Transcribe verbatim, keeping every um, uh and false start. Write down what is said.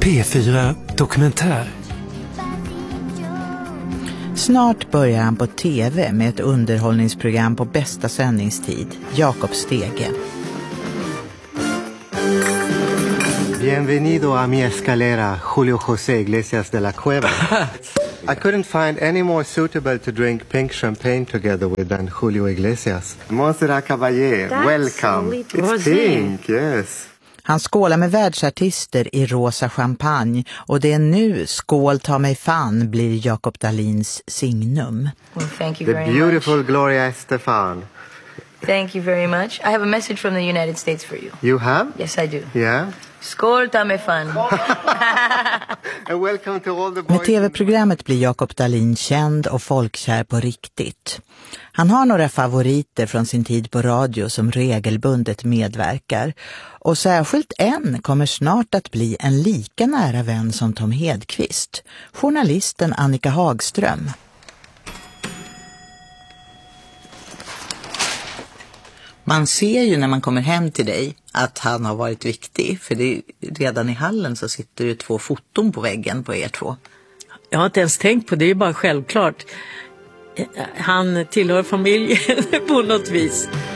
P fyra Dokumentär. Snart börjar han på tv med ett underhållningsprogram på bästa sändningstid, Jakob Stege. Bienvenido a mi escalera, Julio José Iglesias de la Cueva. I couldn't find any more suitable to drink pink champagne together with than Julio Iglesias. Montserrat Caballé, welcome. It's pink, yes. Han skålar med världsartister i rosa champagne och det är nu Skål ta mig fan blir Jakob Dahlins signum. Well, thank you The very beautiful much. Gloria Estefan. Thank you very much. I have a message from the United States for you. You have? Yes, I do. Yeah. Skål ta mig fan. And welcome to all the boys. Med tv-programmet blir Jakob Dahlin känd och folkkär på riktigt. Han har några favoriter från sin tid på radio som regelbundet medverkar. Och särskilt en kommer snart att bli en lika nära vän som Tom Hedqvist. Journalisten Annika Hagström. Man ser ju när man kommer hem till dig att han har varit viktig. För det är, redan i hallen så sitter det två foton på väggen på er två. Jag har inte ens tänkt på det, det är bara självklart. Han tillhör familjen på något vis.